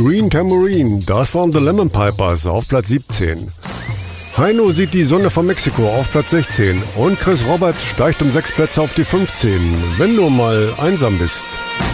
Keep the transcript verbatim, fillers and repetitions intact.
Green Tambourine, das waren The Lemon Pipers auf Platz siebzehn. Heino sieht die Sonne von Mexiko auf Platz sechzehn und Chris Roberts steigt um sechs Plätze auf die fünfzehn, wenn du mal einsam bist.